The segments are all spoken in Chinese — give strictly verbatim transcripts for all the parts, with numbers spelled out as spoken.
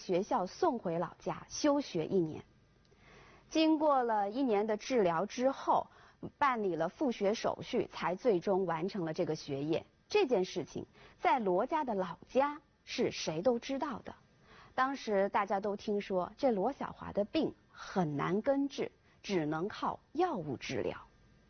学校送回老家休学一年。经过了一年的治疗之后，办理了复学手续，才最终完成了这个学业。这件事情在罗家的老家是谁都知道的。当时大家都听说这罗小华的病很难根治，只能靠药物治疗。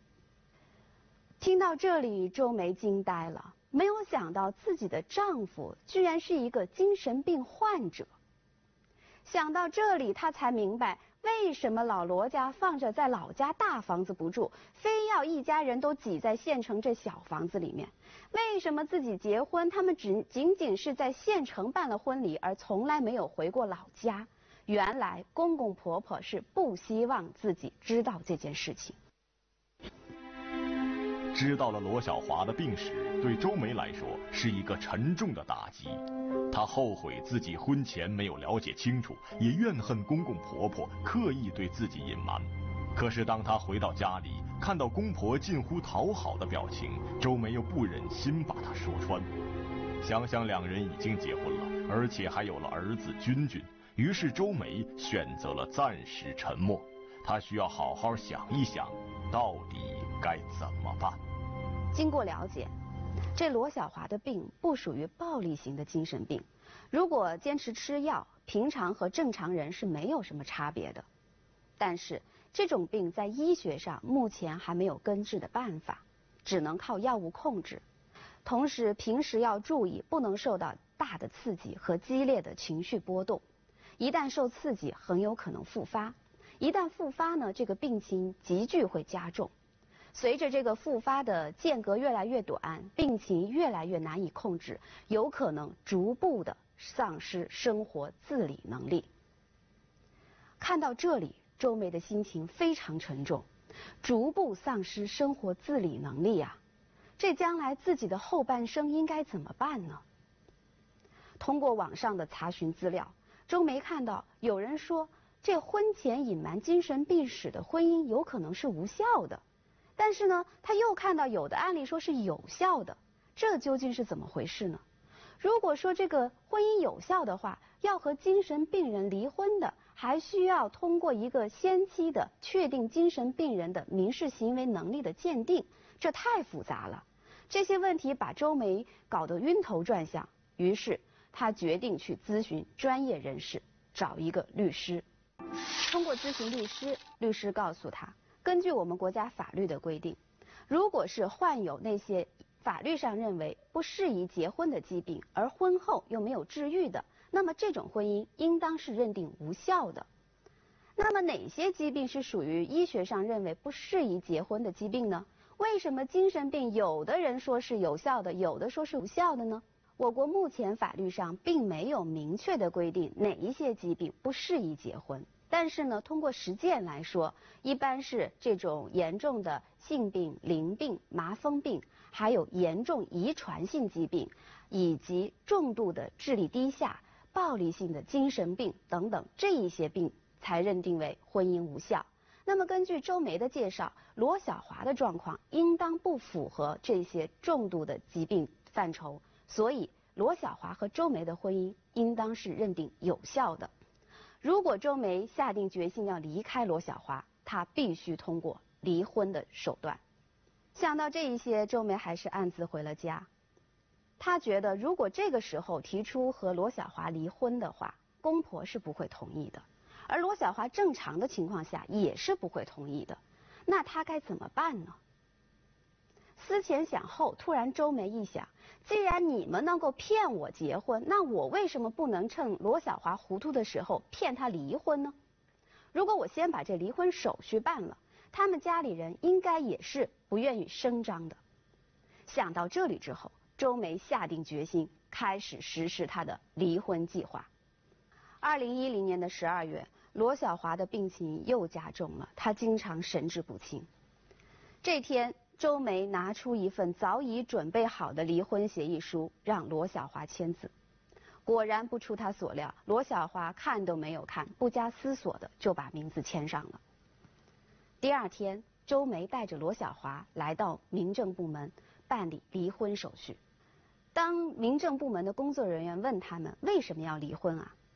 听到这里，周梅惊呆了，没有想到自己的丈夫居然是一个精神病患者。想到这里，她才明白为什么老罗家放着在老家大房子不住，非要一家人都挤在县城这小房子里面。为什么自己结婚，他们只仅仅是在县城办了婚礼，而从来没有回过老家。原来公公婆婆是不希望自己知道这件事情。 知道了罗小华的病史，对周梅来说是一个沉重的打击。她后悔自己婚前没有了解清楚，也怨恨公公婆婆刻意对自己隐瞒。可是当她回到家里，看到公婆近乎讨好的表情，周梅又不忍心把她说穿。想想两人已经结婚了，而且还有了儿子君君，于是周梅选择了暂时沉默。她需要好好想一想，到底该怎么办。 经过了解，这罗小华的病不属于暴力型的精神病，如果坚持吃药，平常和正常人是没有什么差别的。但是这种病在医学上目前还没有根治的办法，只能靠药物控制。同时平时要注意，不能受到大的刺激和激烈的情绪波动，一旦受刺激很有可能复发，一旦复发呢，这个病情急剧会加重。随着这个复发的间隔越来越短，病情越来越难以控制，有可能逐步的丧失生活自理能力。看到这里，周梅的心情非常沉重，逐步丧失生活自理能力啊，这将来自己的后半生应该怎么办呢？通过网上的查询资料，周梅看到有人说，这婚前隐瞒精神病史的婚姻有可能是无效的。但是呢，他又看到有的案例说是有效的，这究竟是怎么回事呢？如果说这个婚姻有效的话，要和精神病人离婚的，还需要通过一个先期的确定精神病人的民事行为能力的鉴定，这太复杂了。这些问题把周梅搞得晕头转向，于是她决定去咨询专业人士，找一个律师。通过咨询律师，律师告诉她，根据我们国家法律的规定，如果是患有那些法律上认为不适宜结婚的疾病，而婚后又没有治愈的，那么这种婚姻应当是认定无效的。那么哪些疾病是属于医学上认为不适宜结婚的疾病呢？为什么精神病有的人说是有效的，有的说是无效的呢？我国目前法律上并没有明确的规定哪一些疾病不适宜结婚。但是呢，通过实践来说，一般是这种严重的性病、淋病、麻风病，还有严重遗传性疾病，以及重度的智力低下、暴力性的精神病等等这一些病才认定为婚姻无效。那么根据周梅的介绍，罗小华的状况应当不符合这些重度的疾病范畴，所以罗小华和周梅的婚姻应当是认定有效的。如果周梅下定决心要离开罗小华，她必须通过离婚的手段。想到这一些，周梅还是暗自回了家。她觉得如果这个时候提出和罗小华离婚的话，公婆是不会同意的，而罗小华正常的情况下也是不会同意的。那她该怎么办呢？思前想后，突然周梅一想，既然你们能够骗我结婚，那我为什么不能趁罗小华糊涂的时候骗他离婚呢？如果我先把这离婚手续办了，他们家里人应该也是不愿意声张的。想到这里之后，周梅下定决心，开始实施她的离婚计划。二零一零年的十二月，罗小华的病情又加重了，她经常神志不清。这天，周梅拿出一份早已准备好的离婚协议书，让罗小华签字。果然不出她所料，罗小华看都没有看，不加思索的就把名字签上了。第二天，周梅带着罗小华来到民政部门办理离婚手续。当民政部门的工作人员问他们为什么要离婚啊，